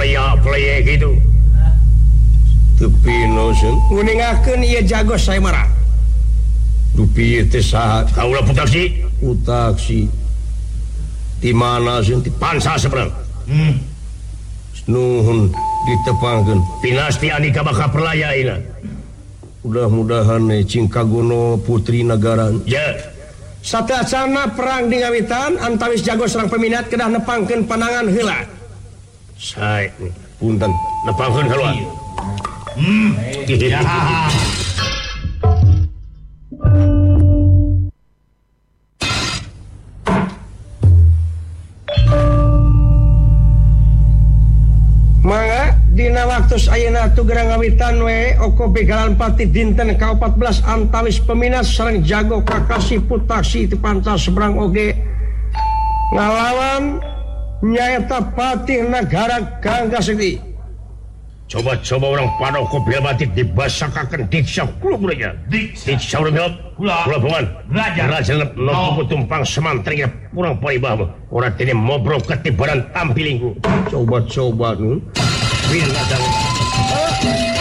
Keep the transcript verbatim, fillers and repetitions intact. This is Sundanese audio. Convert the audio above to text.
playa-playa gitu tapi nosen nguningakeun ieu jagos saya marah rupiah teh saha kaulah putaksi utaksi di mana sih di pansa seberang hmm. nuhun ditepangkeun pinasti Andika bakal perlaya ina mudah-mudahan nih Cingkagono putri negara ya sateasana perang di ngawitan antawis jagos sareng peminat kedah nepangkeun panangan heula sae punten nepangkeun keluar hmm ya mangga dina waktus ayeuna tugerang ngawitan we oko begalan pati dinten ka opat belas antawis peminat sareng jago kakasih putaksi ti pantas seberang oge ngalawan nyaeta patih negara Gangga Sekti. Coba-coba orang padoko bela batik dibasakakeun diksa kula budaya diksa urang gelap kula kula paman raja raja no tumpang semantri kurang paibah ora teu mobrok ketibaran tampilingku coba-coba nu bin